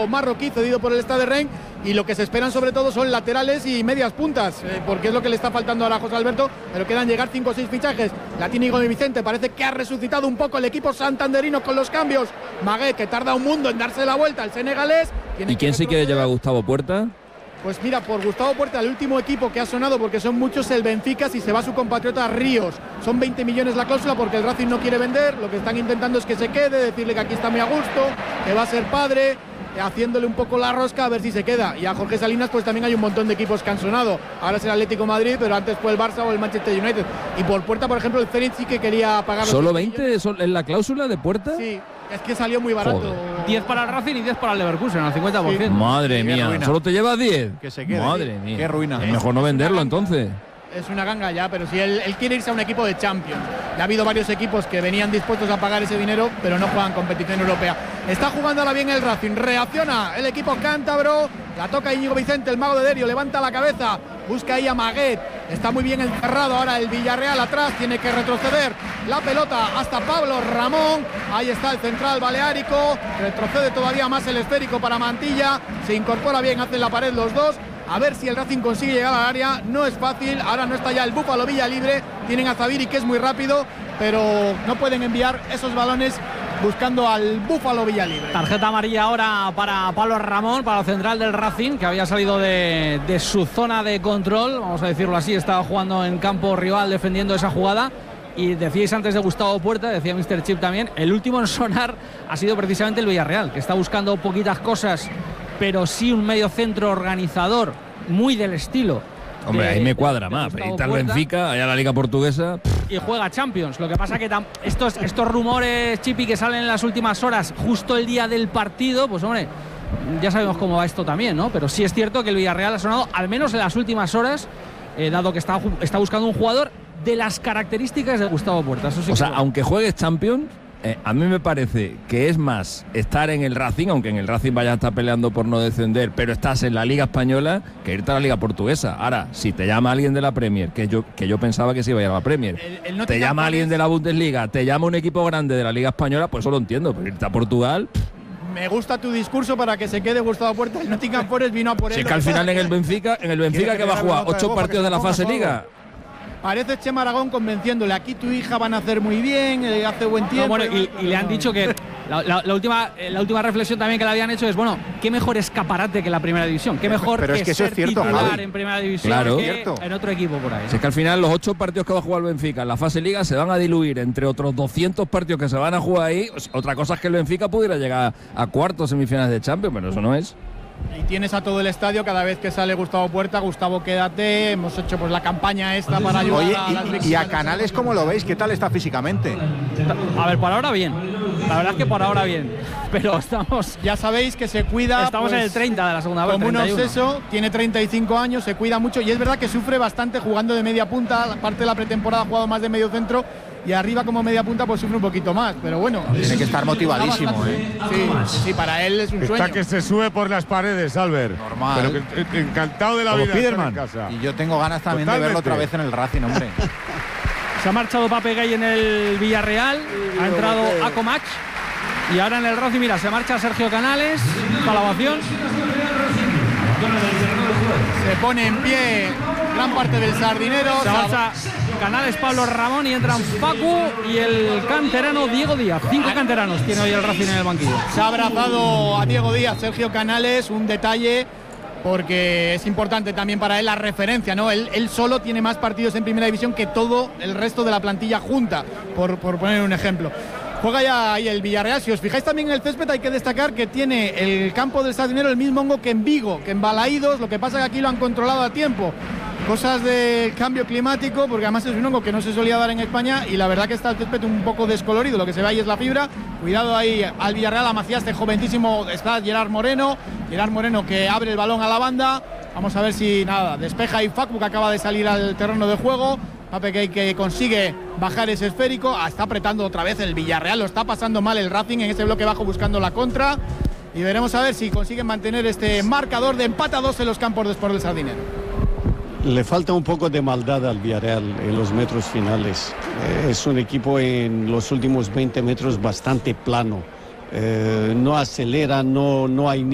delantero marroquí cedido por el Stade de Rennes, y lo que se esperan sobre todo son laterales y medias puntas, porque es lo que le está faltando ahora a José Alberto, pero quedan llegar 5 o 6 fichajes. La tiene Íñigo Vicente, parece que ha resucitado un poco el equipo santanderino con los cambios. Maguet, que tarda un mundo en darse la vuelta al senegalés. ¿Y quién sí quiere llevar a Gustavo Puerta? Pues mira, por Gustavo Puerta, el último equipo que ha sonado, porque son muchos, el Benfica, si se va su compatriota Ríos. Son 20 millones la cláusula porque el Racing no quiere vender, lo que están intentando es que se quede, decirle que aquí está muy a gusto, que va a ser padre, haciéndole un poco la rosca a ver si se queda. Y a Jorge Salinas pues también hay un montón de equipos que han sonado. Ahora es el Atlético de Madrid, pero antes fue el Barça o el Manchester United. Y por Puerta, por ejemplo, el Zenit sí que quería pagar. ¿Solo 20 en la cláusula de Puerta? Sí, es que salió muy barato. Joder. 10 para el Racing y 10 para el Leverkusen, al 50%. Sí. Madre mía, ¿solo te llevas 10? Que se quede. Madre mía. Qué ruina. Es mejor no venderlo entonces. Es una ganga ya, pero si él quiere irse a un equipo de Champions. Ya ha habido varios equipos que venían dispuestos a pagar ese dinero, pero no juegan competición europea. Está jugando ahora bien el Racing, reacciona el equipo cántabro, la toca Íñigo Vicente, el mago de Derio, levanta la cabeza, busca ahí a Maguet, está muy bien encerrado ahora el Villarreal atrás, tiene que retroceder la pelota hasta Pablo Ramón, ahí está el central baleárico, retrocede todavía más el esférico para Mantilla, se incorpora bien, hacen la pared los dos. A ver si el Racing consigue llegar al área. No es fácil, ahora no está ya el Búfalo Villalibre. Tienen a Zabiri, que es muy rápido, pero no pueden enviar esos balones buscando al Búfalo Villalibre. Tarjeta amarilla ahora para Pablo Ramón, para el central del Racing, que había salido de su zona de control, vamos a decirlo así. Estaba jugando en campo rival, defendiendo esa jugada. Y decíais antes de Gustavo Puerta, decía Mr. Chip también, el último en sonar ha sido precisamente el Villarreal, que está buscando poquitas cosas, pero sí un medio centro organizador, muy del estilo. Hombre, ahí me cuadra más. Ahí está el Benfica, allá la Liga Portuguesa. Y juega Champions. Lo que pasa que estos rumores, Chipi, que salen en las últimas horas, justo el día del partido, pues hombre, ya sabemos cómo va esto también, ¿no? Pero sí es cierto que el Villarreal ha sonado, al menos en las últimas horas, dado que está buscando un jugador de las características de Gustavo Puerta. Eso sí, o sea, aunque juegues Champions, a mí me parece que es más estar en el Racing, aunque en el Racing vayas a estar peleando por no descender, pero estás en la Liga Española, que irte a la Liga Portuguesa. Ahora, si te llama alguien de la Premier, que yo pensaba que se iba a ir a la Premier, te llama alguien de la Bundesliga, te llama un equipo grande de la Liga Española, pues eso lo entiendo, pero irte a Portugal... Me gusta tu discurso para que se quede Gustavo Puerta. El Nottingham Forest vino a por él. Si es que al final en el Benfica que va a jugar 8 partidos de la fase Liga. Parece Chema Aragón convenciéndole, aquí tu hija van a hacer muy bien, hace buen tiempo. No, bueno, y le han dicho que la última reflexión también que le habían hecho es, bueno, qué mejor escaparate que la primera división, qué mejor pero que es que eso ser es cierto, titular Javi. en primera división, claro, que en otro equipo por ahí. Si es que al final los 8 partidos que va a jugar el Benfica en la fase Liga se van a diluir entre otros 200 partidos que se van a jugar ahí. Otra cosa es que el Benfica pudiera llegar a cuartos, semifinales de Champions, pero eso no es. Y tienes a todo el estadio cada vez que sale Gustavo Puerta. Gustavo, quédate. Hemos hecho pues la campaña esta para ayudar. Oye, a las y a Canales, ¿cómo lo veis? ¿Qué tal está físicamente? A ver, por ahora bien. La verdad es que por ahora bien. Pero estamos... Ya sabéis que se cuida. Estamos pues, en el 30 de la segunda vuelta. Como un obseso, tiene 35 años, se cuida mucho. Y es verdad que sufre bastante jugando de media punta. Aparte de la pretemporada ha jugado más de medio centro. Y arriba como media punta pues sufre un poquito más, pero bueno. Tiene que estar motivadísimo, Sí, para él es un sueño. Está que se sube por las paredes, Albert. Normal. Pero que, encantado de la Como vida Spiderman. en casa. Y yo tengo ganas también de verlo otra vez en el Racing, hombre. Se ha marchado Pape Gay en el Villarreal, ha entrado Akomach y ahora en el Racing, mira, se marcha Sergio Canales, para la ovación. Se pone en pie gran parte del Sardinero. Se marcha Canales, Pablo Ramón y entran Facu y el canterano Diego Díaz. 5 canteranos tiene hoy el Racing en el banquillo. Se ha abrazado a Diego Díaz, Sergio Canales, un detalle porque es importante también para él la referencia, ¿no? Él solo tiene más partidos en primera división que todo el resto de la plantilla junta, por poner un ejemplo. Juega ya ahí el Villarreal. Si os fijáis también en el césped, hay que destacar que tiene el campo del Sardinero el mismo hongo que en Vigo, que en Balaídos. Lo que pasa es que aquí lo han controlado a tiempo. Cosas del cambio climático, porque además es un hongo que no se solía dar en España y la verdad que está el césped un poco descolorido. Lo que se ve ahí es la fibra. Cuidado ahí al Villarreal, a Macías, este jovencísimo, está Gerard Moreno que abre el balón a la banda. Vamos a ver si nada, despeja y Facu, que acaba de salir al terreno de juego. Pape que consigue bajar ese esférico. Está apretando otra vez el Villarreal, lo está pasando mal el Racing en ese bloque bajo buscando la contra. Y veremos a ver si consiguen mantener este marcador de empate a 2 en los campos de Sport del Sardinero. Le falta un poco de maldad al Villarreal en los metros finales. Es un equipo en los últimos 20 metros bastante plano. No acelera, no hay